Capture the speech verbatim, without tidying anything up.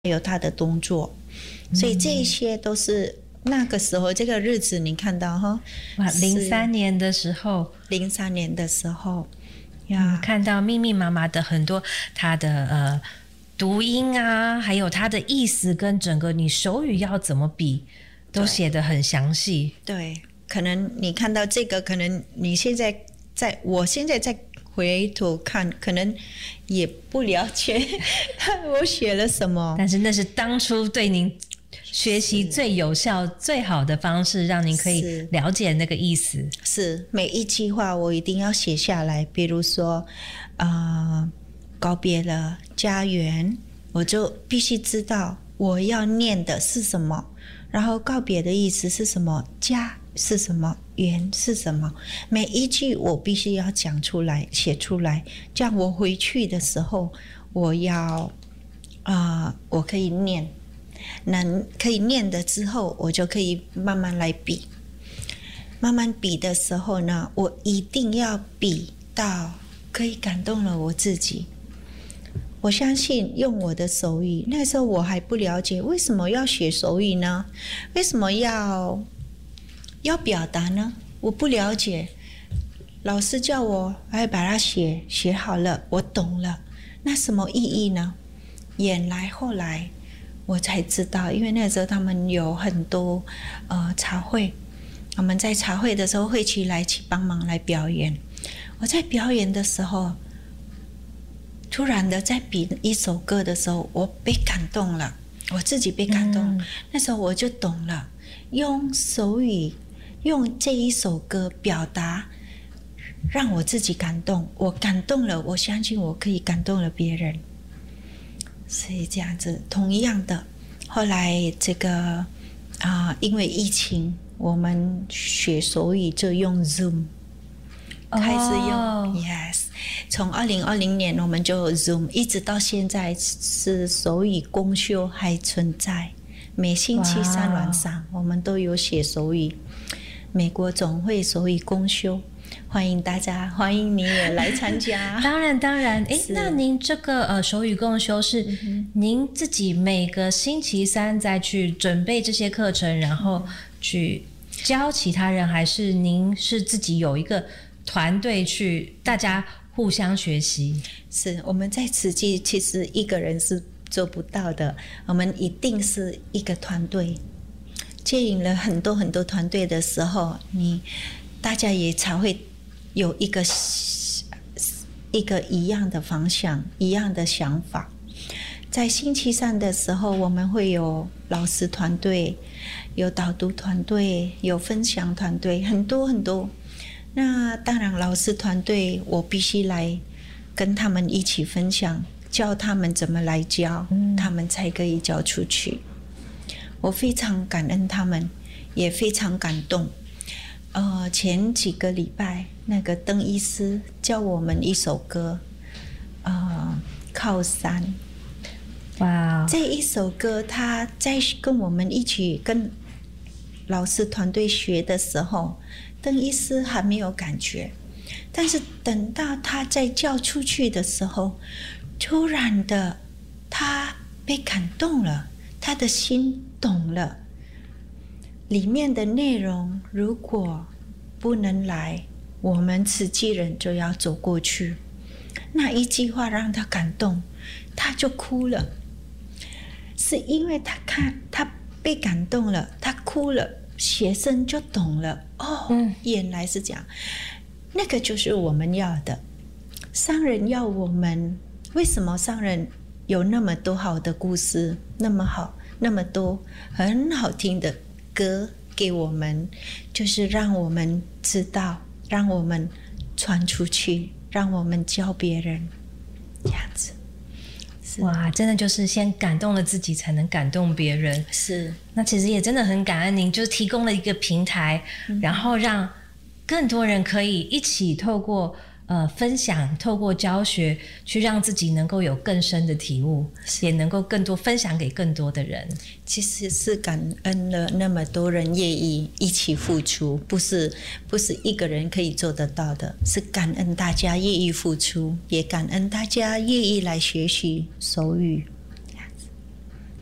有他的动作，所以这一些都是那个时候这个日子你看到哈， 哇，零三年的时候， 零三年的时候呀、嗯，看到密密麻麻的很多他的呃读音啊，还有他的意思跟整个你手语要怎么比，都写得很详细。 对，可能你看到这个，可能你现在在我现在在回头看，可能也不了解我写了什么， 但是那是当初对您学习最有效、最好的方式，让您可以了解那个意思。 是每一句话我一定要写下来，比如说，呃，告别了家园，我就必须知道我要念的是什么，然后告别的意思是什么，家是什么，缘是什么，每一句我必须要讲出来、写出来，这样我回去的时候，我要啊、呃，我可以念。能可以念的之后，我就可以慢慢来比。慢慢比的时候呢，我一定要比到可以感动了我自己。我相信用我的手语，那时候我还不了解为什么要学手语呢？为什么要要表达呢？我不了解。老师叫我来把它写写好了，我懂了。那什么意义呢？原来后来我才知道，因为那时候他们有很多呃茶会，我们在茶会的时候会起来去帮忙来表演。我在表演的时候，突然的在比一首歌的时候，我被感动了，我自己被感动。嗯、那时候我就懂了，用手语，用这一首歌表达，让我自己感动。我感动了，我相信我可以感动了别人。所以这样子，同样的，后来这个啊、呃，因为疫情，我们学手语就用 Zoom， 开始用、oh. Yes， 从二零二零年我们就 Zoom， 一直到现在是手语公修还存在，每星期三晚上我们都有写手语，美国总会手语公修。欢迎大家，欢迎你也来参加。 当然，当然。哎，那您这个呃手语共修是您自己每个星期三再去准备这些课程，然后去教其他人，还是您是自己有一个团队去大家互相学习？ 是我们在慈济其实一个人是做不到的，我们一定是一个团队。接引了很多很多团队的时候，你大家也才会有一个一个一样的方向，一样的想法。在星期三的时候，我们会有老师团队，有导读团队，有分享团队，很多很多。那当然，老师团队我必须来跟他们一起分享，教他们怎么来教，嗯、他们才可以教出去。我非常感恩他们，也非常感动。呃，前几个礼拜，那个邓医师教我们一首歌，呃，靠山。 哇！ Wow. 这一首歌，他在跟我们一起跟老师团队学的时候，邓医师还没有感觉，但是等到他在叫出去的时候，突然的，他被感动了，他的心懂了。里面的内容如果不能来，我们慈济人就要走过去。那一句话让他感动，他就哭了。是因为他看他被感动了，他哭了，学生就懂了。哦，嗯、原来是这样。那个就是我们要的。商人要我们，为什么商人有那么多好的故事，那么好，那么多很好听的歌给我们，就是让我们知道，让我们传出去，让我们教别人，这样子。 哇，真的就是先感动了自己，才能感动别人。 是， 那其实也真的很感恩您，就提供了一个平台，嗯、然后让更多人可以一起透过呃，分享，透过教学去让自己能够有更深的体悟，也能够更多分享给更多的人。 其实是感恩了那么多人愿意一起付出，不是不是一个人可以做得到的，是感恩大家愿意付出，也感恩大家愿意来学习手语。